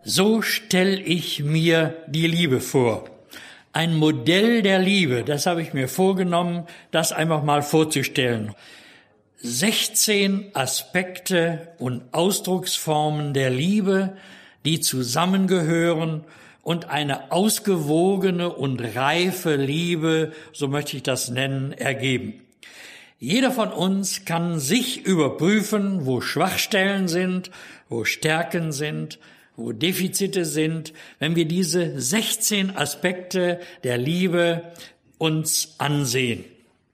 So stelle ich mir die Liebe vor. Ein Modell der Liebe, das habe ich mir vorgenommen, das einfach mal vorzustellen. 16 Aspekte und Ausdrucksformen der Liebe, die zusammengehören und eine ausgewogene und reife Liebe, so möchte ich das nennen, ergeben. Jeder von uns kann sich überprüfen, wo Schwachstellen sind, wo Stärken sind, wo Defizite sind, wenn wir diese 16 Aspekte der Liebe uns ansehen.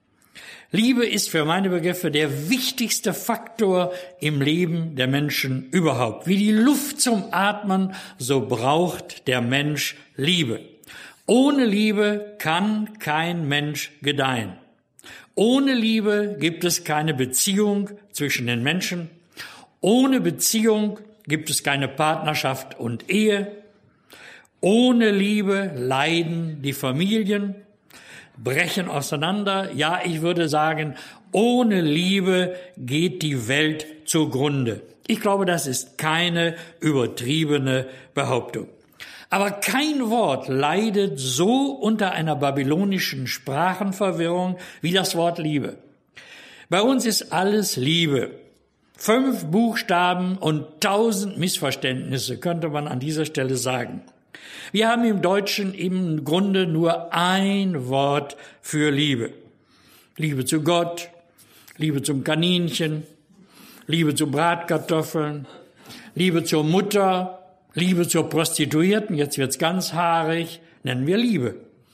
Liebe ist für meine Begriffe der wichtigste Faktor im Leben der Menschen überhaupt. Wie die Luft zum Atmen, so braucht der Mensch Liebe. Ohne Liebe kann kein Mensch gedeihen. Ohne Liebe gibt es keine Beziehung zwischen den Menschen. Ohne Beziehung gibt es keine Partnerschaft und Ehe. Ohne Liebe leiden die Familien, brechen auseinander. Ja, ich würde sagen, ohne Liebe geht die Welt zugrunde. Ich glaube, das ist keine übertriebene Behauptung. Aber kein Wort leidet so unter einer babylonischen Sprachenverwirrung wie das Wort Liebe. Bei uns ist alles Liebe. 5 Buchstaben und 1000 Missverständnisse, könnte man an dieser Stelle sagen. Wir haben im Deutschen im Grunde nur ein Wort für Liebe. Liebe zu Gott, Liebe zum Kaninchen, Liebe zu Bratkartoffeln, Liebe zur Mutter, Liebe zur Prostituierten, jetzt wird's ganz haarig, nennen wir Liebe.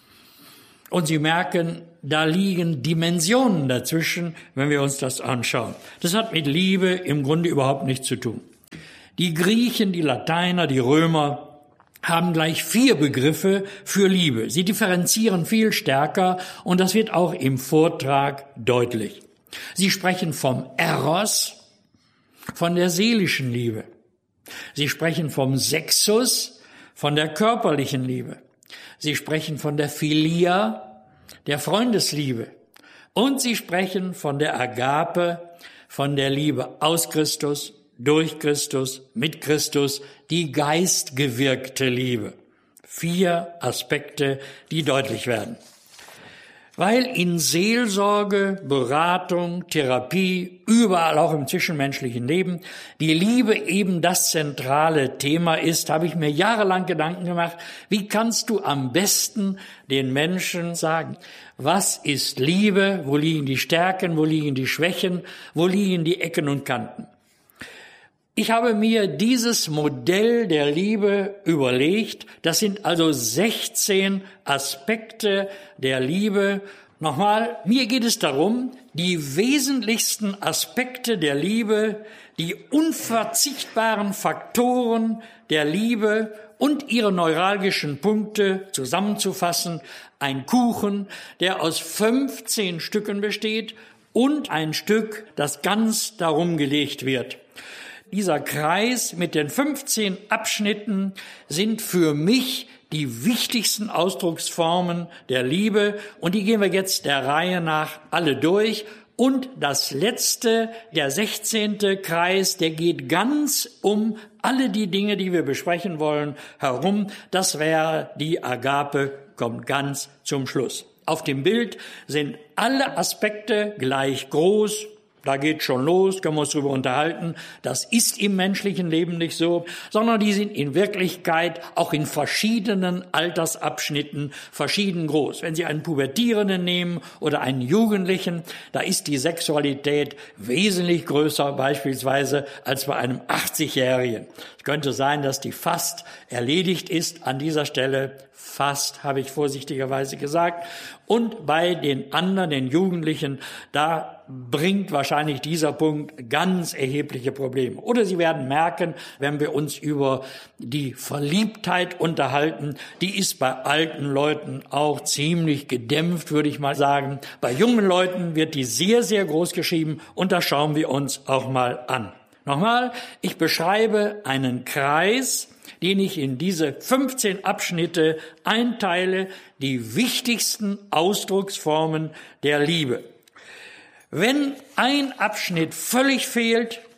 Und Sie merken, da liegen Dimensionen dazwischen, wenn wir uns das anschauen. Das hat mit Liebe im Grunde überhaupt nichts zu tun. Die Griechen, die Lateiner, die Römer haben gleich 4 Begriffe für Liebe. Sie differenzieren viel stärker und das wird auch im Vortrag deutlich. Sie sprechen vom Eros, von der seelischen Liebe. Sie sprechen vom Sexus, von der körperlichen Liebe. Sie sprechen von der Philia, der Freundesliebe. Und sie sprechen von der Agape, von der Liebe aus Christus, durch Christus, mit Christus, die geistgewirkte Liebe. 4 Aspekte, die deutlich werden. Weil in Seelsorge, Beratung, Therapie, überall auch im zwischenmenschlichen Leben, die Liebe eben das zentrale Thema ist, habe ich mir jahrelang Gedanken gemacht, wie kannst du am besten den Menschen sagen, was ist Liebe, wo liegen die Stärken, wo liegen die Schwächen, wo liegen die Ecken und Kanten. Ich habe mir dieses Modell der Liebe überlegt. Das sind also 16 Aspekte der Liebe. Nochmal, mir geht es darum, die wesentlichsten Aspekte der Liebe, die unverzichtbaren Faktoren der Liebe und ihre neuralgischen Punkte zusammenzufassen. Ein Kuchen, der aus 15 Stücken besteht und ein Stück, das ganz darum gelegt wird. Dieser Kreis mit den 15 Abschnitten sind für mich die wichtigsten Ausdrucksformen der Liebe und die gehen wir jetzt der Reihe nach alle durch. Und das letzte, der 16. Kreis, der geht ganz um alle die Dinge, die wir besprechen wollen, herum. Das wäre die Agape, kommt ganz zum Schluss. Auf dem Bild sind alle Aspekte gleich groß. Da geht schon los, können wir uns drüber unterhalten. Das ist im menschlichen Leben nicht so, sondern die sind in Wirklichkeit auch in verschiedenen Altersabschnitten verschieden groß. Wenn Sie einen Pubertierenden nehmen oder einen Jugendlichen, da ist die Sexualität wesentlich größer beispielsweise als bei einem 80-Jährigen. Es könnte sein, dass die fast erledigt ist an dieser Stelle. Fast, habe ich vorsichtigerweise gesagt. Und bei den anderen, den Jugendlichen, da bringt wahrscheinlich dieser Punkt ganz erhebliche Probleme. Oder Sie werden merken, wenn wir uns über die Verliebtheit unterhalten, die ist bei alten Leuten auch ziemlich gedämpft, würde ich mal sagen. Bei jungen Leuten wird die sehr, sehr groß geschrieben und das schauen wir uns auch mal an. Nochmal, ich beschreibe einen Kreis, den ich in diese 15 Abschnitte einteile, die wichtigsten Ausdrucksformen der Liebe. Wenn ein Abschnitt völlig fehlt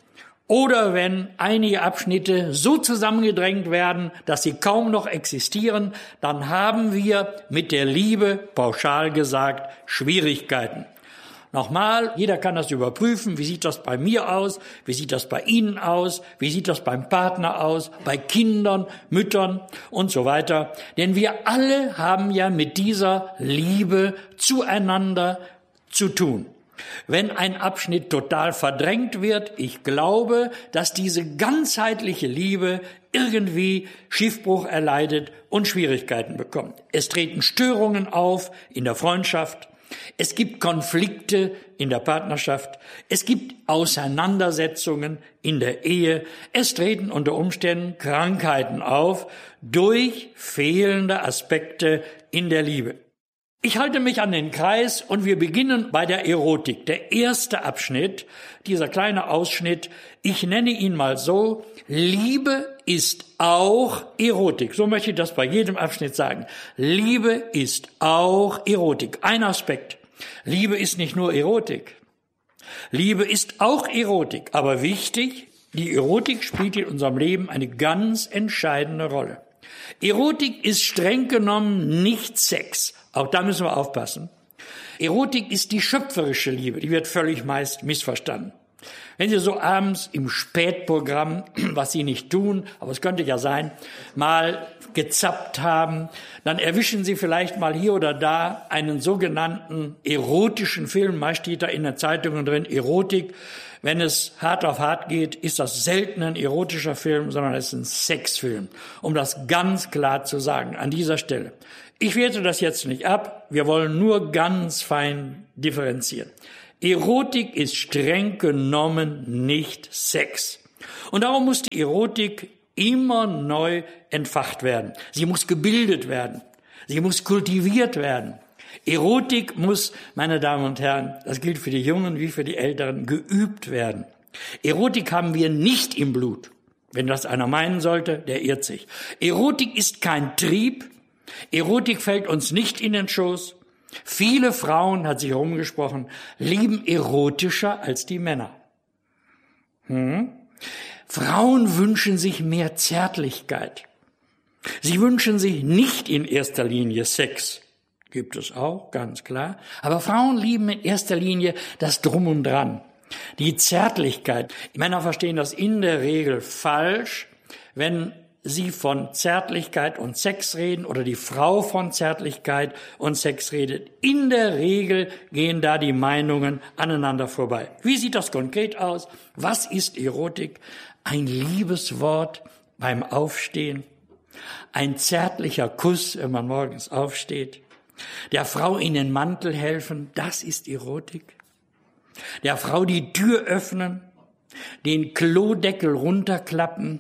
Oder wenn einige Abschnitte so zusammengedrängt werden, dass sie kaum noch existieren, dann haben wir mit der Liebe, pauschal gesagt, Schwierigkeiten. Nochmal, jeder kann das überprüfen. Wie sieht das bei mir aus? Wie sieht das bei Ihnen aus? Wie sieht das beim Partner aus? Bei Kindern, Müttern und so weiter. Denn wir alle haben ja mit dieser Liebe zueinander zu tun. Wenn ein Abschnitt total verdrängt wird, ich glaube, dass diese ganzheitliche Liebe irgendwie Schiffbruch erleidet und Schwierigkeiten bekommt. Es treten Störungen auf in der Freundschaft. Es gibt Konflikte in der Partnerschaft, es gibt Auseinandersetzungen in der Ehe, es treten unter Umständen Krankheiten auf durch fehlende Aspekte in der Liebe. Ich halte mich an den Kreis und wir beginnen bei der Erotik. Der erste Abschnitt, dieser kleine Ausschnitt, ich nenne ihn mal so, Liebe ist auch Erotik. So möchte ich das bei jedem Abschnitt sagen. Liebe ist auch Erotik. Ein Aspekt. Liebe ist nicht nur Erotik. Liebe ist auch Erotik. Aber wichtig, die Erotik spielt in unserem Leben eine ganz entscheidende Rolle. Erotik ist streng genommen nicht Sex. Auch da müssen wir aufpassen. Erotik ist die schöpferische Liebe. Die wird völlig meist missverstanden. Wenn Sie so abends im Spätprogramm, was Sie nicht tun, aber es könnte ja sein, mal gezappt haben, dann erwischen Sie vielleicht mal hier oder da einen sogenannten erotischen Film. Meist steht da in den Zeitungen drin, Erotik. Wenn es hart auf hart geht, ist das selten ein erotischer Film, sondern es ist ein Sexfilm. Um das ganz klar zu sagen, an dieser Stelle. Ich werte das jetzt nicht ab. Wir wollen nur ganz fein differenzieren. Erotik ist streng genommen nicht Sex. Und darum muss die Erotik immer neu entfacht werden. Sie muss gebildet werden. Sie muss kultiviert werden. Erotik muss, meine Damen und Herren, das gilt für die Jungen wie für die Älteren, geübt werden. Erotik haben wir nicht im Blut. Wenn das einer meinen sollte, der irrt sich. Erotik ist kein Trieb. Erotik fällt uns nicht in den Schoß. Viele Frauen, hat sich herumgesprochen, lieben erotischer als die Männer. Frauen wünschen sich mehr Zärtlichkeit. Sie wünschen sich nicht in erster Linie Sex. Gibt es auch, ganz klar. Aber Frauen lieben in erster Linie das Drum und Dran. Die Zärtlichkeit. Männer verstehen das in der Regel falsch, wenn sie von Zärtlichkeit und Sex reden oder die Frau von Zärtlichkeit und Sex redet. In der Regel gehen da die Meinungen aneinander vorbei. Wie sieht das konkret aus? Was ist Erotik? Ein Liebeswort beim Aufstehen, ein zärtlicher Kuss, wenn man morgens aufsteht, der Frau in den Mantel helfen, das ist Erotik. Der Frau die Tür öffnen, den Klodeckel runterklappen,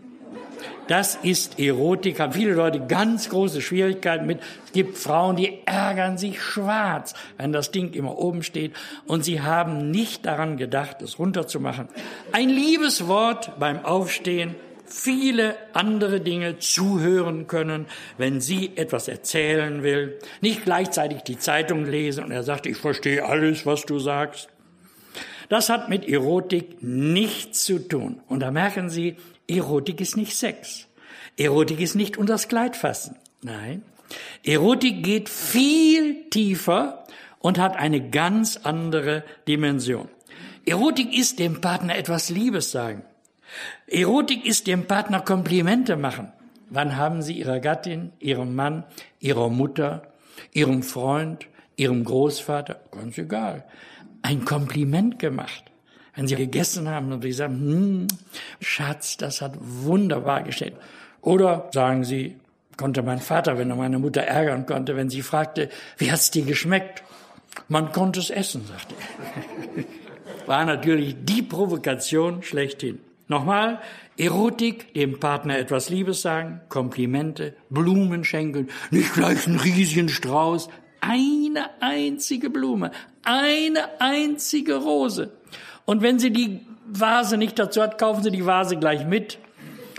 das ist Erotik. Haben viele Leute ganz große Schwierigkeiten mit. Es gibt Frauen, die ärgern sich schwarz, wenn das Ding immer oben steht. Und sie haben nicht daran gedacht, es runterzumachen. Ein liebes Wort beim Aufstehen. Viele andere Dinge zuhören können, wenn sie etwas erzählen will. Nicht gleichzeitig die Zeitung lesen und er sagt, ich verstehe alles, was du sagst. Das hat mit Erotik nichts zu tun. Und da merken Sie, Erotik ist nicht Sex. Erotik ist nicht unters Kleid fassen. Nein. Erotik geht viel tiefer und hat eine ganz andere Dimension. Erotik ist dem Partner etwas Liebes sagen. Erotik ist dem Partner Komplimente machen. Wann haben Sie Ihrer Gattin, Ihrem Mann, Ihrer Mutter, Ihrem Freund, Ihrem Großvater, ganz egal, ein Kompliment gemacht? Wenn Sie gegessen haben und Sie sagen, Schatz, das hat wunderbar geschmeckt. Oder sagen Sie, konnte mein Vater, wenn er meine Mutter ärgern konnte, wenn sie fragte, wie hat's dir geschmeckt? Man konnte es essen, sagte er. War natürlich die Provokation schlechthin. Nochmal, Erotik, dem Partner etwas Liebes sagen, Komplimente, Blumen schenken, nicht gleich einen riesigen Strauß, eine einzige Blume, eine einzige Rose. Und wenn Sie die Vase nicht dazu hat, kaufen Sie die Vase gleich mit.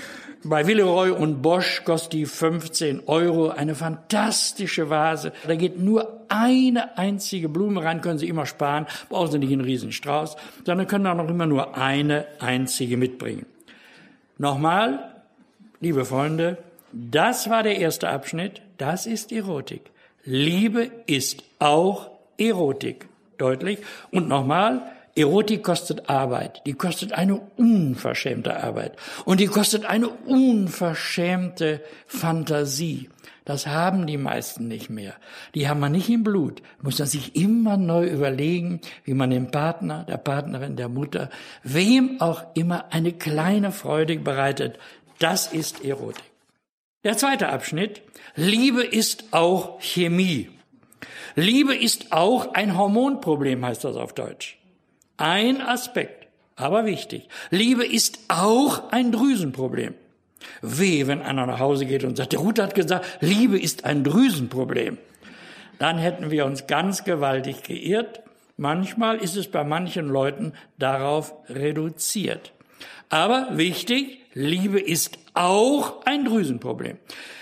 Bei Villeroy und Bosch kostet die 15 €, eine fantastische Vase. Da geht nur eine einzige Blume rein, können Sie immer sparen, brauchen Sie nicht einen Riesenstrauß, sondern können auch noch immer nur eine einzige mitbringen. Nochmal, liebe Freunde, das war der erste Abschnitt, das ist Erotik. Liebe ist auch Erotik, deutlich. Und nochmal, Erotik kostet Arbeit, die kostet eine unverschämte Arbeit und die kostet eine unverschämte Fantasie. Das haben die meisten nicht mehr. Die haben man nicht im Blut. Muss man sich immer neu überlegen, wie man dem Partner, der Partnerin, der Mutter, wem auch immer eine kleine Freude bereitet. Das ist Erotik. Der zweite Abschnitt, Liebe ist auch Chemie. Liebe ist auch ein Hormonproblem, heißt das auf Deutsch. Ein Aspekt, aber wichtig. Liebe ist auch ein Drüsenproblem. Weh, wenn einer nach Hause geht und sagt, der Ruth hat gesagt, Liebe ist ein Drüsenproblem. Dann hätten wir uns ganz gewaltig geirrt. Manchmal ist es bei manchen Leuten darauf reduziert. Aber wichtig, Liebe ist auch ein Drüsenproblem.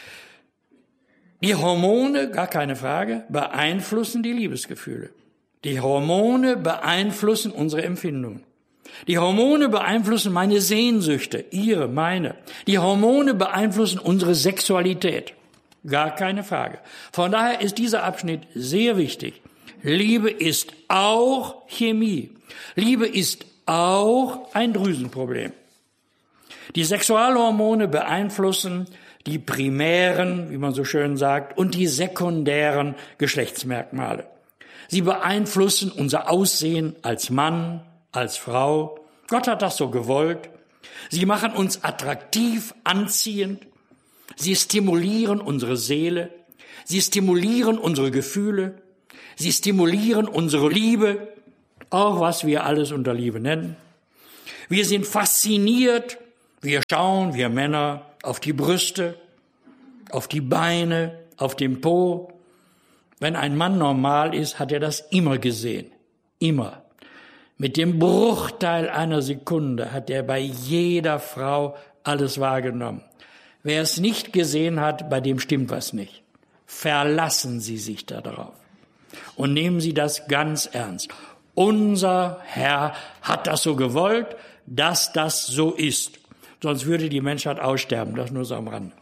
Die Hormone, gar keine Frage, beeinflussen die Liebesgefühle. Die Hormone beeinflussen unsere Empfindungen. Die Hormone beeinflussen meine Sehnsüchte, Ihre, meine. Die Hormone beeinflussen unsere Sexualität. Gar keine Frage. Von daher ist dieser Abschnitt sehr wichtig. Liebe ist auch Chemie. Liebe ist auch ein Drüsenproblem. Die Sexualhormone beeinflussen die primären, wie man so schön sagt, und die sekundären Geschlechtsmerkmale. Sie beeinflussen unser Aussehen als Mann, als Frau. Gott hat das so gewollt. Sie machen uns attraktiv, anziehend. Sie stimulieren unsere Seele. Sie stimulieren unsere Gefühle. Sie stimulieren unsere Liebe, auch was wir alles unter Liebe nennen. Wir sind fasziniert. Wir schauen, wir Männer, auf die Brüste, auf die Beine, auf den Po. Wenn ein Mann normal ist, hat er das immer gesehen. Immer. Mit dem Bruchteil einer Sekunde hat er bei jeder Frau alles wahrgenommen. Wer es nicht gesehen hat, bei dem stimmt was nicht. Verlassen Sie sich darauf und nehmen Sie das ganz ernst. Unser Herr hat das so gewollt, dass das so ist. Sonst würde die Menschheit aussterben, das nur so am Rande.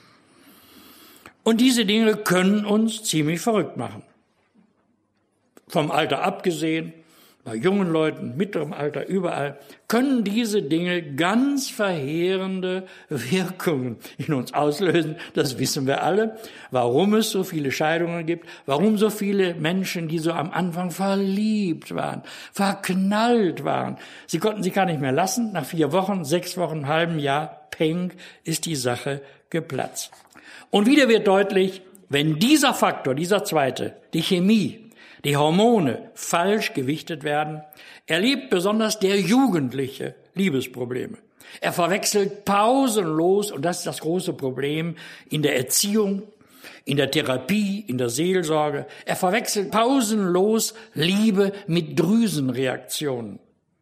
Und diese Dinge können uns ziemlich verrückt machen. Vom Alter abgesehen, bei jungen Leuten, mittlerem Alter, überall, können diese Dinge ganz verheerende Wirkungen in uns auslösen. Das wissen wir alle, warum es so viele Scheidungen gibt, warum so viele Menschen, die so am Anfang verliebt waren, verknallt waren. Sie konnten sich gar nicht mehr lassen. Nach 4 Wochen, 6 Wochen, einem halben Jahr, peng, ist die Sache geplatzt. Und wieder wird deutlich, wenn dieser Faktor, dieser zweite, die Chemie, die Hormone falsch gewichtet werden, erlebt besonders der Jugendliche Liebesprobleme. Er verwechselt pausenlos, und das ist das große Problem in der Erziehung, in der Therapie, in der Seelsorge, er verwechselt pausenlos Liebe mit Drüsenreaktionen.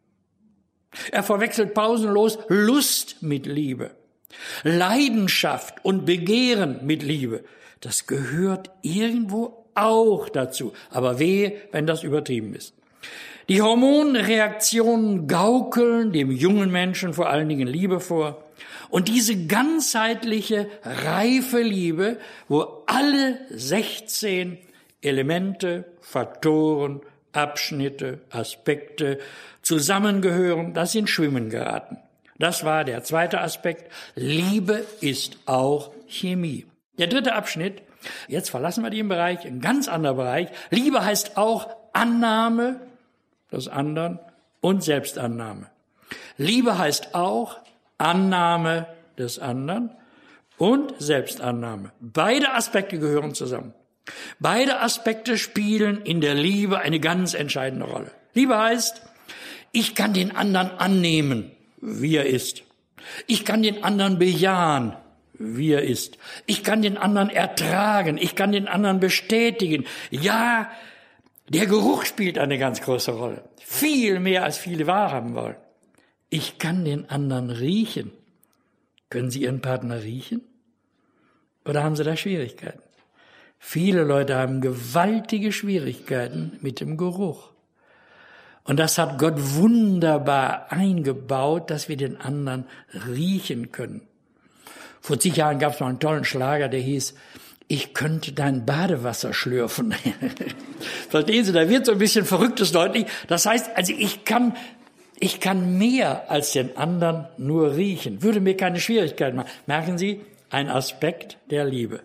Er verwechselt pausenlos Lust mit Liebe, Leidenschaft und Begehren mit Liebe. Das gehört irgendwo auch dazu. Aber wehe, wenn das übertrieben ist. Die Hormonreaktionen gaukeln dem jungen Menschen vor allen Dingen Liebe vor. Und diese ganzheitliche, reife Liebe, wo alle 16 Elemente, Faktoren, Abschnitte, Aspekte zusammengehören, das in Schwimmen geraten. Das war der zweite Aspekt. Liebe ist auch Chemie. Der dritte Abschnitt, jetzt verlassen wir den Bereich, ein ganz anderer Bereich. Liebe heißt auch Annahme des anderen und Selbstannahme. Liebe heißt auch Annahme des anderen und Selbstannahme. Beide Aspekte gehören zusammen. Beide Aspekte spielen in der Liebe eine ganz entscheidende Rolle. Liebe heißt, ich kann den anderen annehmen, wie er ist. Ich kann den anderen bejahen, wie er ist. Ich kann den anderen ertragen. Ich kann den anderen bestätigen. Ja, der Geruch spielt eine ganz große Rolle. Viel mehr, als viele wahrhaben wollen. Ich kann den anderen riechen. Können Sie Ihren Partner riechen? Oder haben Sie da Schwierigkeiten? Viele Leute haben gewaltige Schwierigkeiten mit dem Geruch. Und das hat Gott wunderbar eingebaut, dass wir den anderen riechen können. Vor zig Jahren gab es mal einen tollen Schlager, der hieß, ich könnte dein Badewasser schlürfen. Verstehen Sie, da wird so ein bisschen Verrücktes deutlich. Das heißt, also ich kann mehr als den anderen nur riechen. Würde mir keine Schwierigkeiten machen. Merken Sie, ein Aspekt der Liebe.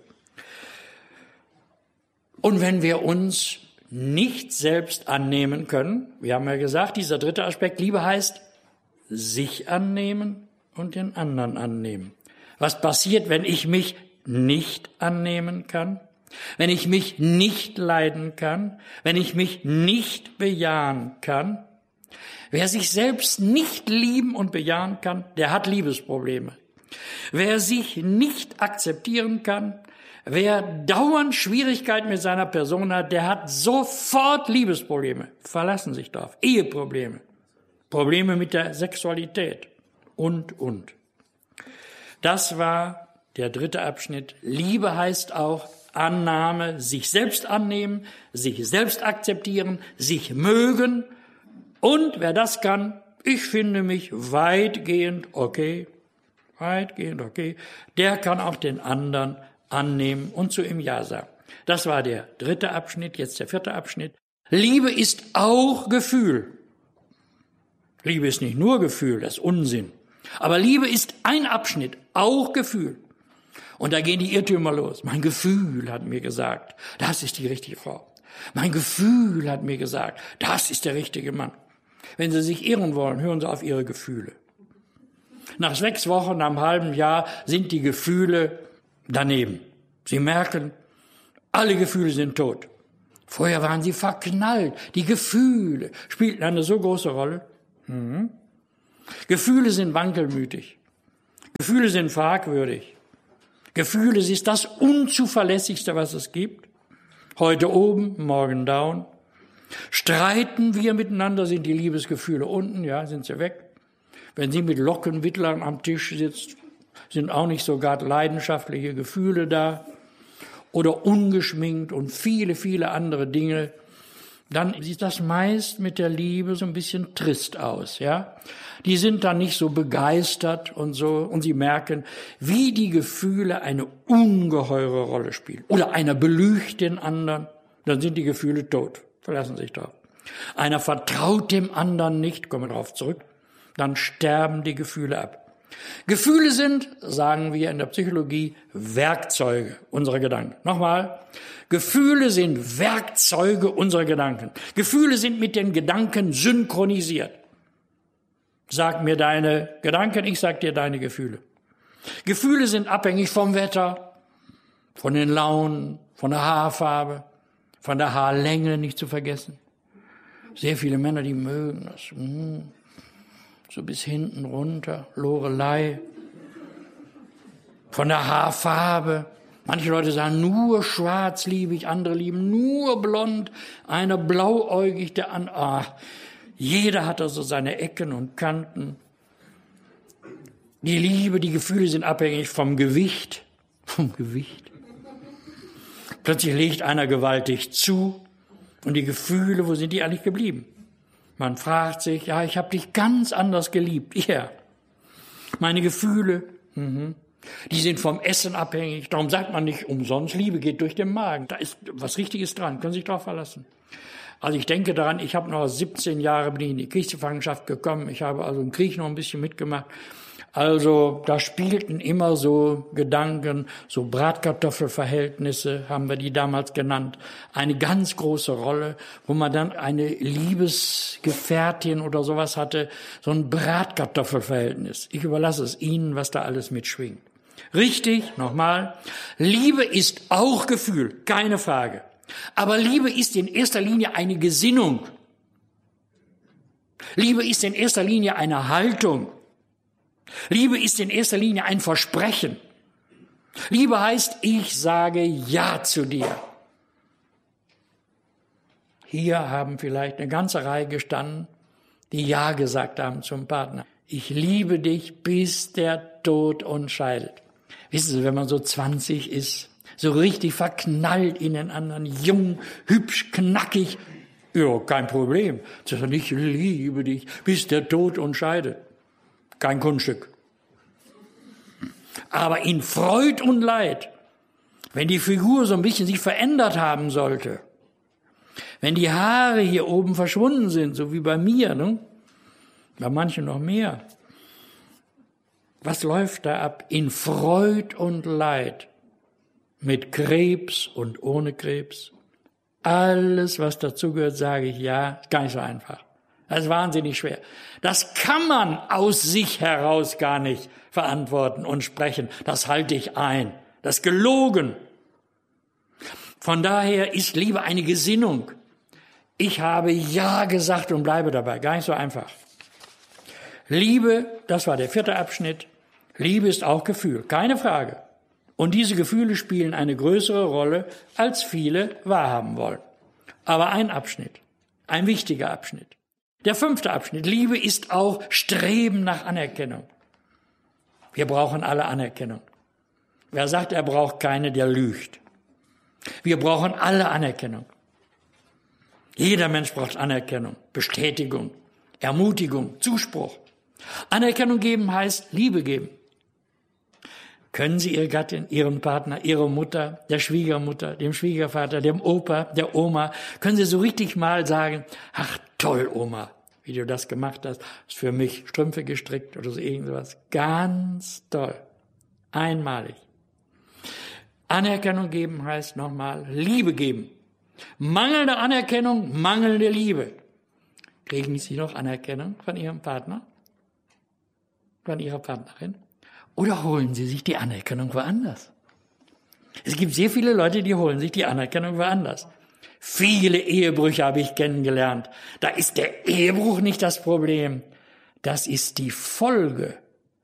Und wenn wir uns nicht selbst annehmen können, wir haben ja gesagt, dieser dritte Aspekt, Liebe heißt, sich annehmen und den anderen annehmen. Was passiert, wenn ich mich nicht annehmen kann? Wenn ich mich nicht leiden kann? Wenn ich mich nicht bejahen kann? Wer sich selbst nicht lieben und bejahen kann, der hat Liebesprobleme. Wer sich nicht akzeptieren kann, wer dauernd Schwierigkeiten mit seiner Person hat, der hat sofort Liebesprobleme. Verlassen sich darauf. Eheprobleme. Probleme mit der Sexualität. Und. Das war der dritte Abschnitt. Liebe heißt auch Annahme, sich selbst annehmen, sich selbst akzeptieren, sich mögen. Und wer das kann, ich finde mich weitgehend okay, der kann auch den anderen annehmen und zu ihm Ja sagen. Das war der dritte Abschnitt, jetzt der vierte Abschnitt. Liebe ist auch Gefühl. Liebe ist nicht nur Gefühl, das ist Unsinn. Aber Liebe ist ein Abschnitt, auch Gefühl. Und da gehen die Irrtümer los. Mein Gefühl hat mir gesagt, das ist die richtige Frau. Mein Gefühl hat mir gesagt, das ist der richtige Mann. Wenn Sie sich irren wollen, hören Sie auf Ihre Gefühle. Nach 6 Wochen, nach einem halben Jahr sind die Gefühle daneben. Sie merken, alle Gefühle sind tot. Vorher waren sie verknallt. Die Gefühle spielten eine so große Rolle. Gefühle sind wankelmütig. Gefühle sind fragwürdig. Gefühle ist das Unzuverlässigste, was es gibt. Heute oben, morgen down. Streiten wir miteinander, sind die Liebesgefühle unten, ja, sind sie weg. Wenn Sie mit Lockenwittlern am Tisch sitzt, sind auch nicht so gerade leidenschaftliche Gefühle da. Oder ungeschminkt und viele, viele andere Dinge. Dann sieht das meist mit der Liebe so ein bisschen trist aus, ja. Die sind dann nicht so begeistert und so. Und Sie merken, wie die Gefühle eine ungeheure Rolle spielen. Oder einer belügt den anderen, dann sind die Gefühle tot. Verlassen sich drauf. Einer vertraut dem anderen nicht, kommen wir darauf zurück, dann sterben die Gefühle ab. Gefühle sind, sagen wir in der Psychologie, Werkzeuge unserer Gedanken. Nochmal, Gefühle sind Werkzeuge unserer Gedanken. Gefühle sind mit den Gedanken synchronisiert. Sag mir deine Gedanken, ich sag dir deine Gefühle. Gefühle sind abhängig vom Wetter, von den Launen, von der Haarfarbe, von der Haarlänge nicht zu vergessen. Sehr viele Männer, die mögen das. So bis hinten runter, Lorelei. Von der Haarfarbe. Manche Leute sagen, nur schwarz liebe ich, andere lieben nur blond. Einer blauäugig, der andere. Jeder hat also seine Ecken und Kanten. Die Liebe, die Gefühle sind abhängig vom Gewicht. Vom Gewicht. Plötzlich legt einer gewaltig zu. Und die Gefühle, wo sind die eigentlich geblieben? Man fragt sich, ja, ich habe dich ganz anders geliebt. Ja, meine Gefühle, die sind vom Essen abhängig. Darum sagt man nicht umsonst, Liebe geht durch den Magen. Da ist was Richtiges dran, können Sie sich darauf verlassen. Also ich denke daran, ich habe noch 17 Jahre bin ich in die Kriegsgefangenschaft gekommen. Ich habe also im Krieg noch ein bisschen mitgemacht. Also da spielten immer so Gedanken, so Bratkartoffelverhältnisse, haben wir die damals genannt, eine ganz große Rolle, wo man dann eine Liebesgefährtin oder sowas hatte, so ein Bratkartoffelverhältnis. Ich überlasse es Ihnen, was da alles mitschwingt. Richtig, nochmal, Liebe ist auch Gefühl, keine Frage. Aber Liebe ist in erster Linie eine Gesinnung. Liebe ist in erster Linie eine Haltung. Liebe ist in erster Linie ein Versprechen. Liebe heißt, ich sage Ja zu dir. Hier haben vielleicht eine ganze Reihe gestanden, die Ja gesagt haben zum Partner. Ich liebe dich, bis der Tod uns scheidet. Wissen Sie, wenn man so 20 ist, so richtig verknallt in den anderen, jung, hübsch, knackig, ja, kein Problem. Ich liebe dich, bis der Tod uns scheidet. Kein Kunststück. Aber in Freud und Leid, wenn die Figur so ein bisschen sich verändert haben sollte, wenn die Haare hier oben verschwunden sind, so wie bei mir, ne? Bei manchen noch mehr. Was läuft da ab? In Freud und Leid. Mit Krebs und ohne Krebs. Alles, was dazugehört, sage ich ja, gar nicht so einfach. Das ist wahnsinnig schwer. Das kann man aus sich heraus gar nicht verantworten und sprechen. Das halte ich ein. Das ist gelogen. Von daher ist Liebe eine Gesinnung. Ich habe Ja gesagt und bleibe dabei. Gar nicht so einfach. Liebe, das war der 4. Abschnitt. Liebe ist auch Gefühl, keine Frage. Und diese Gefühle spielen eine größere Rolle, als viele wahrhaben wollen. Aber ein Abschnitt, ein wichtiger Abschnitt. Der 5. Abschnitt, Liebe ist auch Streben nach Anerkennung. Wir brauchen alle Anerkennung. Wer sagt, er braucht keine, der lügt. Wir brauchen alle Anerkennung. Jeder Mensch braucht Anerkennung, Bestätigung, Ermutigung, Zuspruch. Anerkennung geben heißt Liebe geben. Können Sie Ihre Gattin, Ihren Partner, Ihre Mutter, der Schwiegermutter, dem Schwiegervater, dem Opa, der Oma, können Sie so richtig mal sagen, ach toll, Oma, wie du das gemacht hast, hast für mich Strümpfe gestrickt oder so irgendwas. Ganz toll. Einmalig. Anerkennung geben heißt nochmal Liebe geben. Mangelnde Anerkennung, mangelnde Liebe. Kriegen Sie noch Anerkennung von Ihrem Partner? Von Ihrer Partnerin? Oder holen Sie sich die Anerkennung woanders? Es gibt sehr viele Leute, die holen sich die Anerkennung woanders. Viele Ehebrüche habe ich kennengelernt. Da ist der Ehebruch nicht das Problem. Das ist die Folge.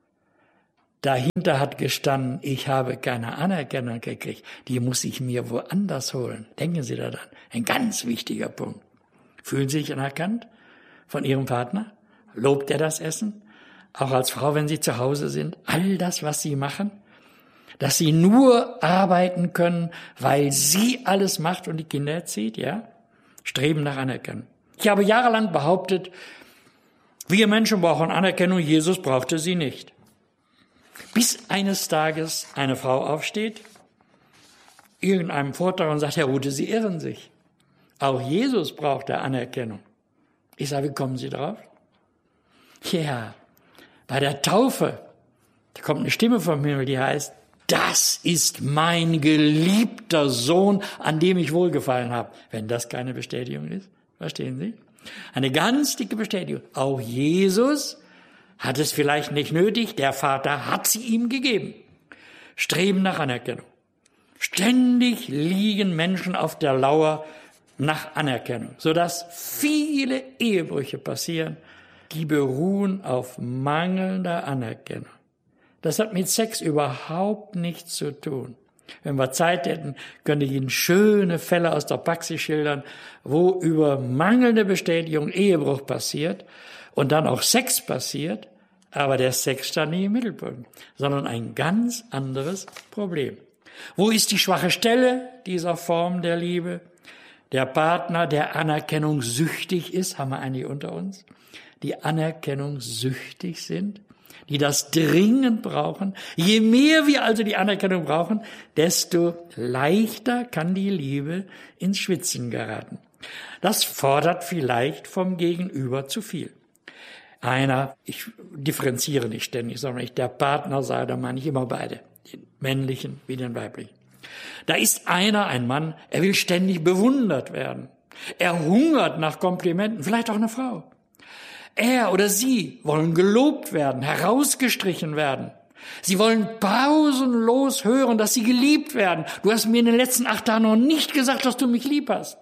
Dahinter hat gestanden, ich habe keine Anerkennung gekriegt. Die muss ich mir woanders holen. Denken Sie daran. Ein ganz wichtiger Punkt. Fühlen Sie sich anerkannt von Ihrem Partner? Lobt er das Essen? Auch als Frau, wenn Sie zu Hause sind, all das, was Sie machen, dass Sie nur arbeiten können, weil sie alles macht und die Kinder erzieht, ja? Streben nach Anerkennung. Ich habe jahrelang behauptet, wir Menschen brauchen Anerkennung, Jesus brauchte sie nicht. Bis eines Tages eine Frau aufsteht, irgendeinem Vortrag und sagt, Herr Rute, Sie irren sich. Auch Jesus brauchte Anerkennung. Ich sage, wie kommen Sie drauf? Ja, bei der Taufe, da kommt eine Stimme vom Himmel, die heißt, das ist mein geliebter Sohn, an dem ich wohlgefallen habe. Wenn das keine Bestätigung ist, verstehen Sie? Eine ganz dicke Bestätigung. Auch Jesus hat es vielleicht nicht nötig, der Vater hat sie ihm gegeben. Streben nach Anerkennung. Ständig liegen Menschen auf der Lauer nach Anerkennung, sodass viele Ehebrüche passieren, die beruhen auf mangelnder Anerkennung. Das hat mit Sex überhaupt nichts zu tun. Wenn wir Zeit hätten, könnte ich Ihnen schöne Fälle aus der Praxis schildern, wo über mangelnde Bestätigung Ehebruch passiert und dann auch Sex passiert, aber der Sex stand nicht im Mittelpunkt, sondern ein ganz anderes Problem. Wo ist die schwache Stelle dieser Form der Liebe? Der Partner, der Anerkennung süchtig ist, haben wir einige unter uns, die Anerkennung süchtig sind, die das dringend brauchen. Je mehr wir also die Anerkennung brauchen, desto leichter kann die Liebe ins Schwitzen geraten. Das fordert vielleicht vom Gegenüber zu viel. Ich differenziere nicht ständig, sondern der Partner sei, da meine ich immer beide, den männlichen wie den weiblichen. Da ist ein Mann, er will ständig bewundert werden. Er hungert nach Komplimenten, vielleicht auch eine Frau. Er oder sie wollen gelobt werden, herausgestrichen werden. Sie wollen pausenlos hören, dass sie geliebt werden. Du hast mir in den letzten 8 Tagen noch nicht gesagt, dass du mich lieb hast.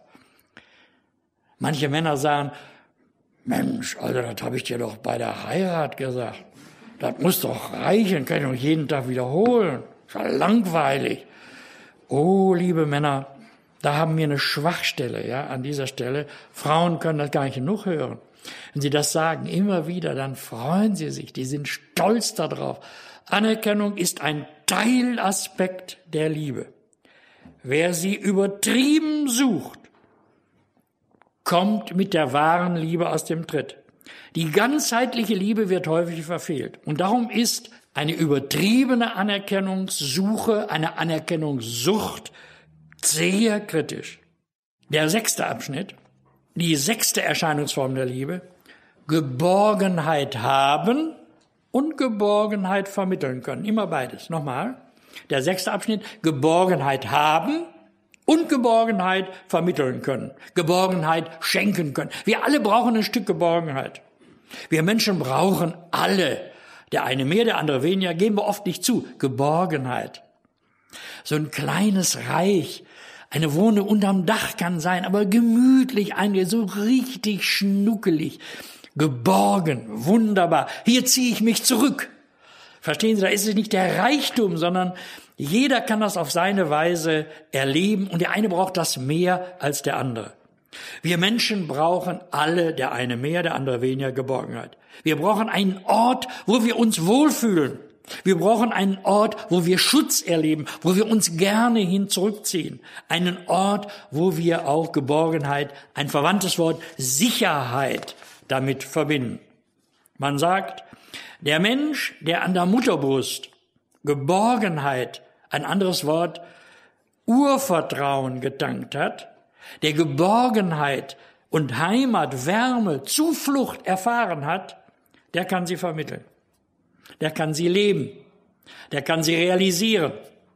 Manche Männer sagen, Mensch, also das habe ich dir doch bei der Heirat gesagt. Das muss doch reichen, kann ich doch jeden Tag wiederholen. Ist ja langweilig. Oh, liebe Männer, da haben wir eine Schwachstelle, ja, an dieser Stelle. Frauen können das gar nicht genug hören. Wenn Sie das sagen, immer wieder, dann freuen Sie sich, die sind stolz darauf. Anerkennung ist ein Teilaspekt der Liebe. Wer sie übertrieben sucht, kommt mit der wahren Liebe aus dem Tritt. Die ganzheitliche Liebe wird häufig verfehlt. Und darum ist eine übertriebene Anerkennungssuche, eine Anerkennungssucht sehr kritisch. Der 6. Abschnitt, die 6. Erscheinungsform der Liebe, Geborgenheit haben und Geborgenheit vermitteln können. Immer beides. Nochmal. Der 6. Abschnitt, Geborgenheit haben und Geborgenheit vermitteln können. Geborgenheit schenken können. Wir alle brauchen ein Stück Geborgenheit. Wir Menschen brauchen alle. Der eine mehr, der andere weniger, geben wir oft nicht zu. Geborgenheit. So ein kleines Reich, eine Wohnung unterm Dach kann sein, aber gemütlich, so richtig schnuckelig. Geborgen, wunderbar. Hier ziehe ich mich zurück. Verstehen Sie, da ist es nicht der Reichtum, sondern jeder kann das auf seine Weise erleben und der eine braucht das mehr als der andere. Wir Menschen brauchen alle, der eine mehr, der andere weniger, Geborgenheit. Wir brauchen einen Ort, wo wir uns wohlfühlen. Wir brauchen einen Ort, wo wir Schutz erleben, wo wir uns gerne hin zurückziehen. Einen Ort, wo wir auch Geborgenheit, ein verwandtes Wort, Sicherheit damit verbinden. Man sagt, der Mensch, der an der Mutterbrust Geborgenheit, ein anderes Wort, Urvertrauen getankt hat, der Geborgenheit und Heimat, Wärme, Zuflucht erfahren hat, der kann sie vermitteln. Der kann sie leben. Der kann sie realisieren.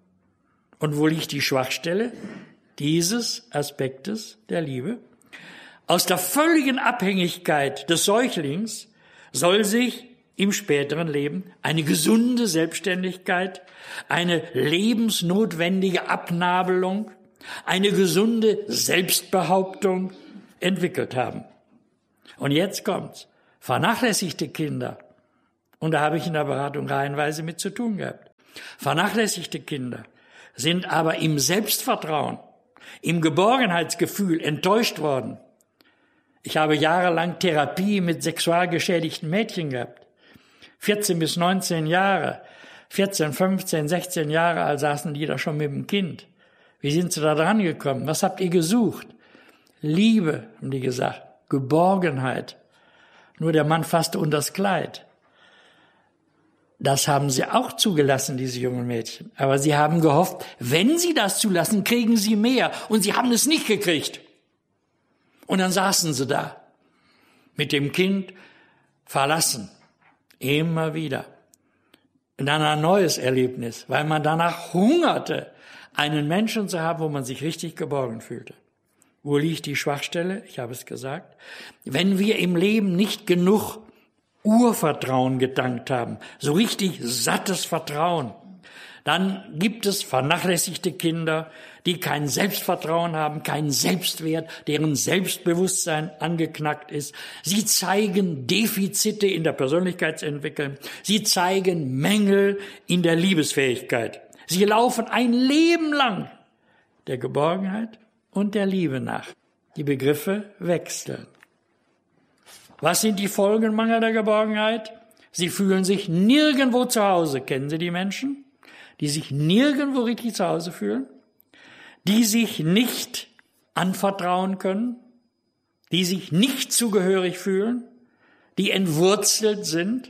Und wo liegt die Schwachstelle dieses Aspektes der Liebe? Aus der völligen Abhängigkeit des Säuglings soll sich im späteren Leben eine gesunde Selbstständigkeit, eine lebensnotwendige Abnabelung, eine gesunde Selbstbehauptung entwickelt haben. Und jetzt kommt's. Vernachlässigte Kinder, und da habe ich in der Beratung reihenweise mit zu tun gehabt, vernachlässigte Kinder sind aber im Selbstvertrauen, im Geborgenheitsgefühl enttäuscht worden. Ich habe jahrelang Therapie mit sexualgeschädigten Mädchen gehabt. 14 bis 19 Jahre, 14, 15, 16 Jahre alt saßen die da schon mit dem Kind. Wie sind sie da dran gekommen? Was habt ihr gesucht? Liebe, haben die gesagt, Geborgenheit. Nur der Mann fasste unters Kleid. Das haben sie auch zugelassen, diese jungen Mädchen. Aber sie haben gehofft, wenn sie das zulassen, kriegen sie mehr. Und sie haben es nicht gekriegt. Und dann saßen sie da, mit dem Kind verlassen. Immer wieder. Und dann ein neues Erlebnis, weil man danach hungerte, einen Menschen zu haben, wo man sich richtig geborgen fühlte. Wo liegt die Schwachstelle? Ich habe es gesagt. Wenn wir im Leben nicht genug Urvertrauen getankt haben, so richtig sattes Vertrauen, dann gibt es vernachlässigte Kinder, die kein Selbstvertrauen haben, keinen Selbstwert, deren Selbstbewusstsein angeknackt ist. Sie zeigen Defizite in der Persönlichkeitsentwicklung. Sie zeigen Mängel in der Liebesfähigkeit. Sie laufen ein Leben lang der Geborgenheit und der Liebe nach. Die Begriffe wechseln. Was sind die Folgen mangelnder Geborgenheit? Sie fühlen sich nirgendwo zu Hause. Kennen Sie die Menschen, die sich nirgendwo richtig zu Hause fühlen? Die sich nicht anvertrauen können? Die sich nicht zugehörig fühlen? Die entwurzelt sind?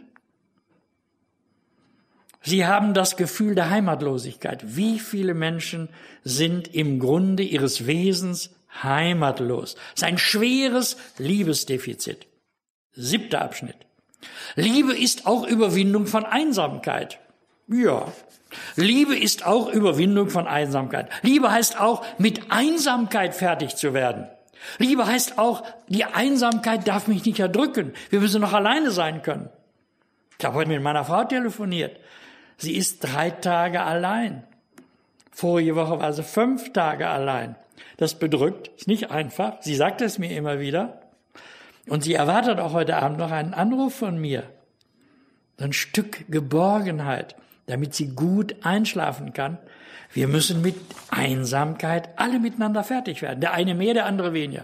Sie haben das Gefühl der Heimatlosigkeit. Wie viele Menschen sind im Grunde ihres Wesens heimatlos? Das ist ein schweres Liebesdefizit. 7. Abschnitt. Liebe ist auch Überwindung von Einsamkeit. Ja, Liebe ist auch Überwindung von Einsamkeit. Liebe heißt auch, mit Einsamkeit fertig zu werden. Liebe heißt auch, die Einsamkeit darf mich nicht erdrücken. Wir müssen noch alleine sein können. Ich habe heute mit meiner Frau telefoniert. Sie ist 3 Tage allein. Vorige Woche war sie 5 Tage allein. Das bedrückt, ist nicht einfach. Sie sagt es mir immer wieder. Und sie erwartet auch heute Abend noch einen Anruf von mir. Ein Stück Geborgenheit, damit sie gut einschlafen kann. Wir müssen mit Einsamkeit alle miteinander fertig werden. Der eine mehr, der andere weniger.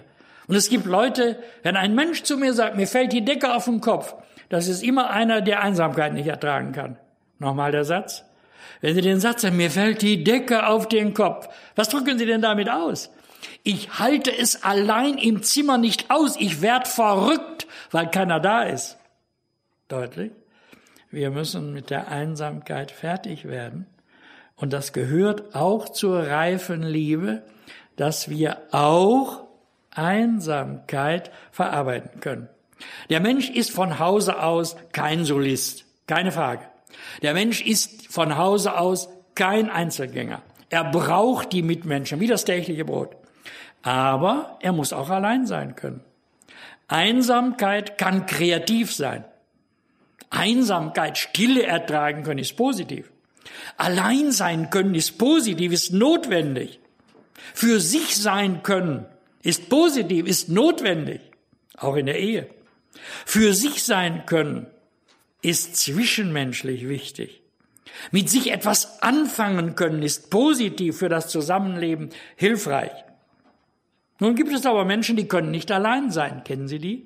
Und es gibt Leute, wenn ein Mensch zu mir sagt, mir fällt die Decke auf den Kopf, das ist immer einer, der Einsamkeit nicht ertragen kann. Nochmal der Satz. Wenn Sie den Satz sagen, mir fällt die Decke auf den Kopf, was drücken Sie denn damit aus? Ich halte es allein im Zimmer nicht aus, ich werde verrückt, weil keiner da ist. Deutlich? Wir müssen mit der Einsamkeit fertig werden. Und das gehört auch zur reifen Liebe, dass wir auch Einsamkeit verarbeiten können. Der Mensch ist von Hause aus kein Solist, keine Frage. Der Mensch ist von Hause aus kein Einzelgänger. Er braucht die Mitmenschen, wie das tägliche Brot. Aber er muss auch allein sein können. Einsamkeit kann kreativ sein. Einsamkeit, Stille ertragen können, ist positiv. Allein sein können ist positiv, ist notwendig. Für sich sein können ist positiv, ist notwendig, auch in der Ehe. Für sich sein können ist zwischenmenschlich wichtig. Mit sich etwas anfangen können ist positiv für das Zusammenleben hilfreich. Nun gibt es aber Menschen, die können nicht allein sein. Kennen Sie die?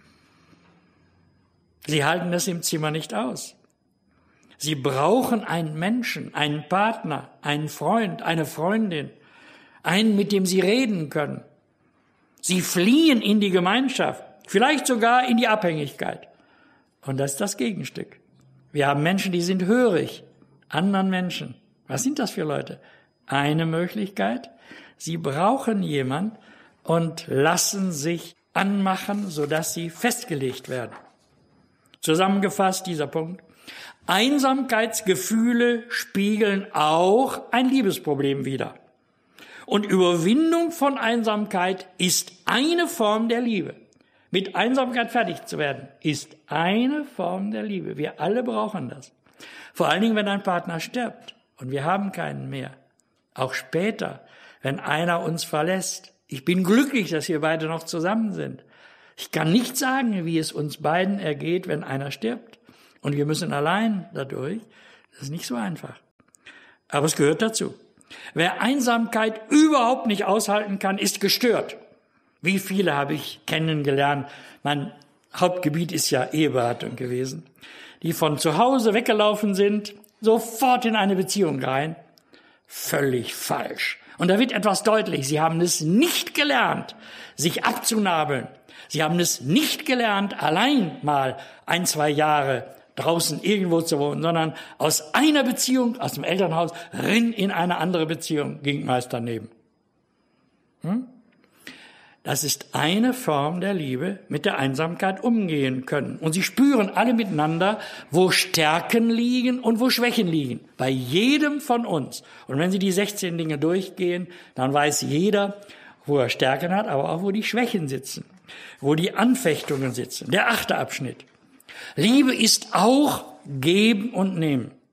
Sie halten das im Zimmer nicht aus. Sie brauchen einen Menschen, einen Partner, einen Freund, eine Freundin, einen, mit dem sie reden können. Sie fliehen in die Gemeinschaft, vielleicht sogar in die Abhängigkeit. Und das ist das Gegenstück. Wir haben Menschen, die sind hörig, anderen Menschen. Was sind das für Leute? Eine Möglichkeit, sie brauchen jemand und lassen sich anmachen, sodass sie festgelegt werden. Zusammengefasst dieser Punkt. Einsamkeitsgefühle spiegeln auch ein Liebesproblem wider. Und Überwindung von Einsamkeit ist eine Form der Liebe. Mit Einsamkeit fertig zu werden, ist eine Form der Liebe. Wir alle brauchen das. Vor allen Dingen, wenn ein Partner stirbt und wir haben keinen mehr. Auch später, wenn einer uns verlässt. Ich bin glücklich, dass wir beide noch zusammen sind. Ich kann nicht sagen, wie es uns beiden ergeht, wenn einer stirbt. Und wir müssen allein dadurch. Das ist nicht so einfach. Aber es gehört dazu. Wer Einsamkeit überhaupt nicht aushalten kann, ist gestört. Wie viele habe ich kennengelernt? Mein Hauptgebiet ist ja Eheberatung gewesen. Die von zu Hause weggelaufen sind, sofort in eine Beziehung rein. Völlig falsch. Und da wird etwas deutlich. Sie haben es nicht gelernt, sich abzunabeln. Sie haben es nicht gelernt, allein mal 1-2 Jahre draußen irgendwo zu wohnen, sondern aus einer Beziehung, aus dem Elternhaus, in eine andere Beziehung, ging meist daneben. Das ist eine Form der Liebe, mit der Einsamkeit umgehen können. Und sie spüren alle miteinander, wo Stärken liegen und wo Schwächen liegen. Bei jedem von uns. Und wenn Sie die 16 Dinge durchgehen, dann weiß jeder, wo er Stärken hat, aber auch wo die Schwächen sitzen, wo die Anfechtungen sitzen. Der 8. Abschnitt. Liebe ist auch Geben und Nehmen.